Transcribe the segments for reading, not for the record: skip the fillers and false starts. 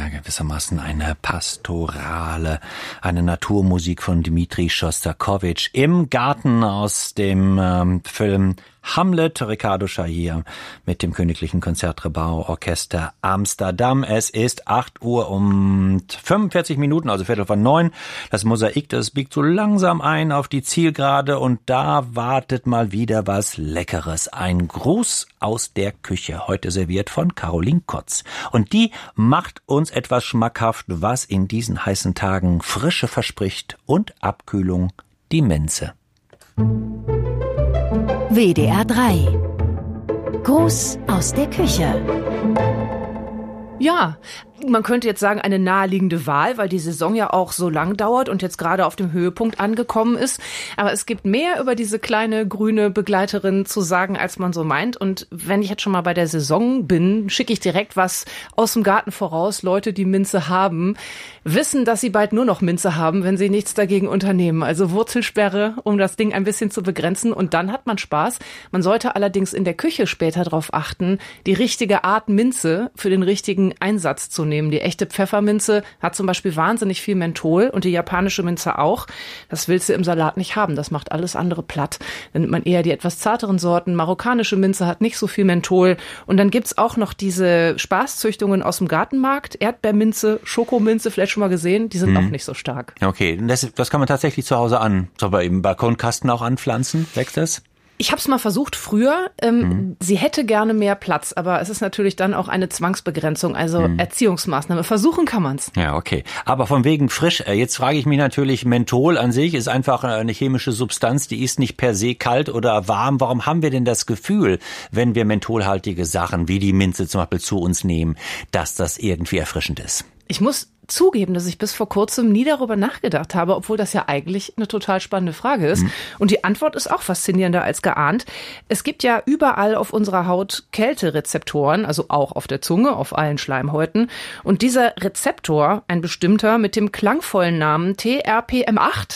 Ja, gewissermaßen eine pastorale, eine Naturmusik von Dmitri Schostakowitsch im Garten aus dem Film Hamlet, Ricardo Chailly mit dem Königlichen Concertgebouw-Orchester Amsterdam. Es ist 8:45, also 8:45. Das Mosaik, das biegt so langsam ein auf die Zielgerade und da wartet mal wieder was Leckeres. Ein Gruß aus der Küche, heute serviert von Caroline Kotz. Und die macht uns etwas schmackhaft, was in diesen heißen Tagen Frische verspricht und Abkühlung, die Minze. WDR 3. Gruß aus der Küche. Ja, man könnte jetzt sagen, eine naheliegende Wahl, weil die Saison ja auch so lang dauert und jetzt gerade auf dem Höhepunkt angekommen ist. Aber es gibt mehr über diese kleine grüne Begleiterin zu sagen, als man so meint. Und wenn ich jetzt schon mal bei der Saison bin, schicke ich direkt was aus dem Garten voraus. Leute, die Minze haben, wissen, dass sie bald nur noch Minze haben, wenn sie nichts dagegen unternehmen. Also Wurzelsperre, um das Ding ein bisschen zu begrenzen. Und dann hat man Spaß. Man sollte allerdings in der Küche später darauf achten, die richtige Art Minze für den richtigen Einsatz zu nehmen. Die echte Pfefferminze hat zum Beispiel wahnsinnig viel Menthol und die japanische Minze auch. Das willst du im Salat nicht haben. Das macht alles andere platt. Dann nimmt man eher die etwas zarteren Sorten. Marokkanische Minze hat nicht so viel Menthol. Und dann gibt's auch noch diese Spaßzüchtungen aus dem Gartenmarkt. Erdbeerminze, Schokominze, vielleicht schon mal gesehen. Die sind auch nicht so stark. Okay, das kann man tatsächlich zu Hause soll man im Balkonkasten auch anpflanzen? Wächst das? Ich habe es mal versucht früher. Sie hätte gerne mehr Platz, aber es ist natürlich dann auch eine Zwangsbegrenzung, also Erziehungsmaßnahme. Versuchen kann man's. Ja, okay. Aber von wegen frisch. Jetzt frage ich mich natürlich, Menthol an sich ist einfach eine chemische Substanz, die ist nicht per se kalt oder warm. Warum haben wir denn das Gefühl, wenn wir mentholhaltige Sachen wie die Minze zum Beispiel zu uns nehmen, dass das irgendwie erfrischend ist? Ich muss zugeben, dass ich bis vor kurzem nie darüber nachgedacht habe, obwohl das ja eigentlich eine total spannende Frage ist. Und die Antwort ist auch faszinierender als geahnt. Es gibt ja überall auf unserer Haut Kälterezeptoren, also auch auf der Zunge, auf allen Schleimhäuten. Und dieser Rezeptor, ein bestimmter mit dem klangvollen Namen TRPM8,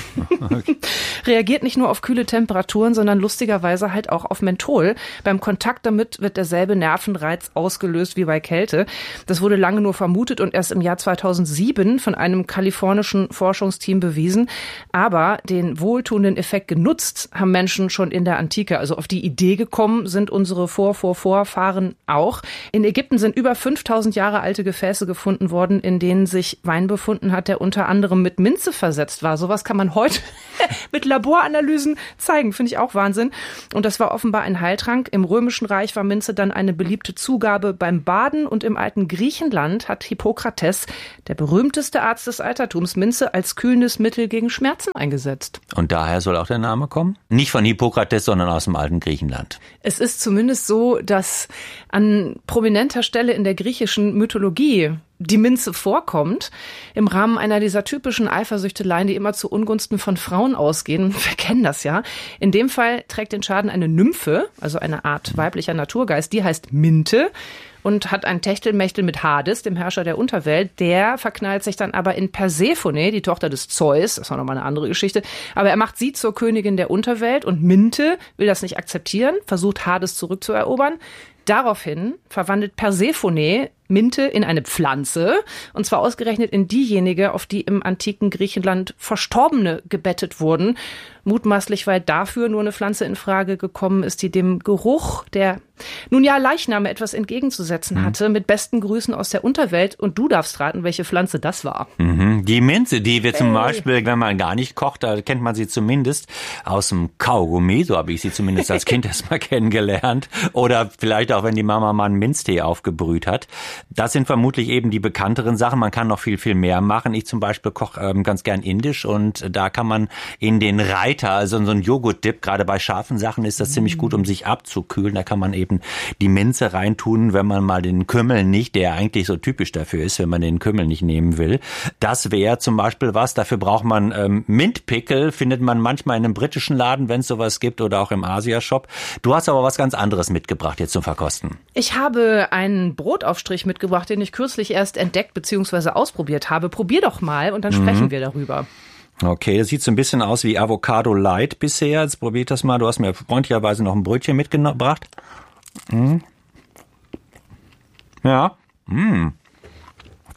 reagiert nicht nur auf kühle Temperaturen, sondern lustigerweise halt auch auf Menthol. Beim Kontakt damit wird derselbe Nervenreiz ausgelöst wie bei Kälte. Das wurde lange nur vermutet und erst im Jahr 2007 von einem kalifornischen Forschungsteam bewiesen. Aber den wohltuenden Effekt genutzt haben Menschen schon in der Antike. Also auf die Idee gekommen sind unsere Vorfahren auch. In Ägypten sind über 5000 Jahre alte Gefäße gefunden worden, in denen sich Wein befunden hat, der unter anderem mit Minze versetzt war. Sowas kann man heute mit Laboranalysen zeigen, finde ich auch Wahnsinn. Und das war offenbar ein Heiltrank. Im Römischen Reich war Minze dann eine beliebte Zugabe beim Baden und im alten Griechenland hat Hippokrates, der berühmteste Arzt des Altertums, Minze als kühlendes Mittel gegen Schmerzen eingesetzt. Und daher soll auch der Name kommen? Nicht von Hippokrates, sondern aus dem alten Griechenland. Es ist zumindest so, dass an prominenter Stelle in der griechischen Mythologie die Minze vorkommt, im Rahmen einer dieser typischen Eifersüchteleien, die immer zu Ungunsten von Frauen ausgehen. Wir kennen das ja. In dem Fall trägt den Schaden eine Nymphe, also eine Art weiblicher Naturgeist, die heißt Minte und hat ein Techtelmechtel mit Hades, dem Herrscher der Unterwelt. Der verknallt sich dann aber in Persephone, die Tochter des Zeus. Das war nochmal eine andere Geschichte. Aber er macht sie zur Königin der Unterwelt und Minte will das nicht akzeptieren, versucht Hades zurückzuerobern. Daraufhin verwandelt Persephone Minte in eine Pflanze, und zwar ausgerechnet in diejenige, auf die im antiken Griechenland Verstorbene gebettet wurden. Mutmaßlich, weil dafür nur eine Pflanze in Frage gekommen ist, die dem Geruch der, Leichname etwas entgegenzusetzen hatte. Mit besten Grüßen aus der Unterwelt. Und du darfst raten, welche Pflanze das war. Die Minze, die wir zum Beispiel, wenn man gar nicht kocht, da kennt man sie zumindest aus dem Kaugummi. So habe ich sie zumindest als Kind erstmal kennengelernt. Oder vielleicht auch, wenn die Mama mal einen Minztee aufgebrüht hat. Das sind vermutlich eben die bekannteren Sachen. Man kann noch viel, viel mehr machen. Ich zum Beispiel koche ganz gern indisch und da kann man in den Reiter, also so ein Joghurt-Dip, gerade bei scharfen Sachen ist das ziemlich gut, um sich abzukühlen. Da kann man eben die Minze reintun, wenn man mal den Kümmel nicht, der eigentlich so typisch dafür ist, wenn man den Kümmel nicht nehmen will. Das wäre zum Beispiel was. Dafür braucht man Mintpickel, findet man manchmal in einem britischen Laden, wenn es sowas gibt, oder auch im Asia-Shop. Du hast aber was ganz anderes mitgebracht jetzt zum Verkosten. Ich habe einen Brotaufstrich mitgebracht, den ich kürzlich erst entdeckt bzw. ausprobiert habe. Probier doch mal und dann sprechen wir darüber. Okay, das sieht so ein bisschen aus wie Avocado Light bisher. Jetzt probier das mal. Du hast mir freundlicherweise noch ein Brötchen mitgebracht.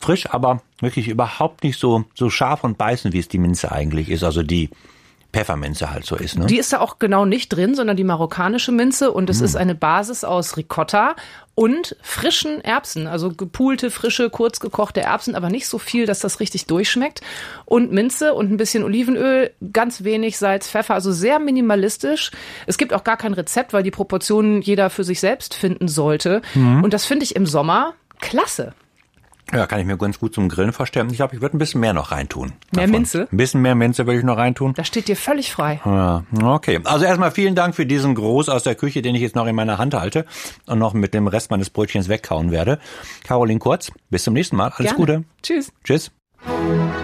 frisch, aber wirklich überhaupt nicht so scharf und beißend, wie es die Minze eigentlich ist. Also die Pfefferminze halt so ist, ne? Die ist da auch genau nicht drin, sondern die marokkanische Minze. Und es ist eine Basis aus Ricotta und frischen Erbsen. Also gepulte, frische, kurz gekochte Erbsen, aber nicht so viel, dass das richtig durchschmeckt. Und Minze und ein bisschen Olivenöl, ganz wenig Salz, Pfeffer, also sehr minimalistisch. Es gibt auch gar kein Rezept, weil die Proportionen jeder für sich selbst finden sollte. Und das finde ich im Sommer klasse. Ja, kann ich mir ganz gut zum Grillen vorstellen. Ich glaube, ich würde ein bisschen mehr noch reintun. Mehr Minze? Ein bisschen mehr Minze würde ich noch reintun. Das steht dir völlig frei. Ja, okay. Also erstmal vielen Dank für diesen Gruß aus der Küche, den ich jetzt noch in meiner Hand halte und noch mit dem Rest meines Brötchens wegkauen werde. Caroline Kurz, bis zum nächsten Mal. Alles Gerne. Gute. Tschüss. Tschüss.